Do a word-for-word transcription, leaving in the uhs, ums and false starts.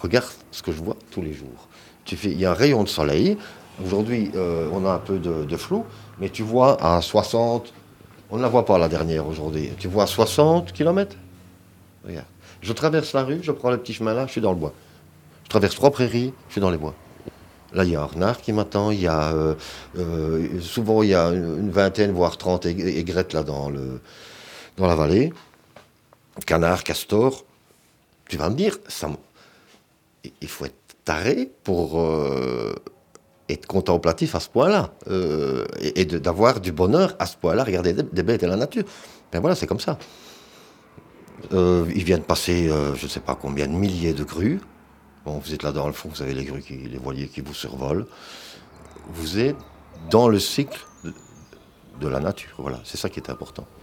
regarde ce que je vois tous les jours. Tu fais, il y a un rayon de soleil. Aujourd'hui, euh, on a un peu de, de flou, mais tu vois à soixante, on ne la voit pas la dernière aujourd'hui. Tu vois à soixante kilomètres. Regarde. Je traverse la rue, je prends le petit chemin là, je suis dans le bois. Je traverse trois prairies, je suis dans les bois. Là, il y a un renard qui m'attend, il y a euh, euh, souvent il y a une, une vingtaine, voire trente aigrettes là dans, le, dans la vallée. Canard, castor. Tu vas me dire, ça, il faut être taré pour euh, être contemplatif à ce point-là. Euh, et et de, d'avoir du bonheur à ce point-là, regarder des, des bêtes et la nature. Ben voilà, c'est comme ça. Euh, ils viennent passer, euh, je ne sais pas combien de milliers de grues. Bon, vous êtes là dans le fond, vous avez les grues, qui, les voiliers qui vous survolent. Vous êtes dans le cycle de, de la nature. Voilà, c'est ça qui est important.